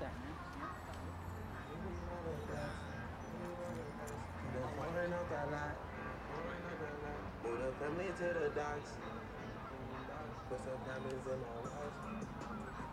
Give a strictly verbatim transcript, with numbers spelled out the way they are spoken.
แต่งนะเนี้ย Move the family to the docks. Put some diamonds in my watch.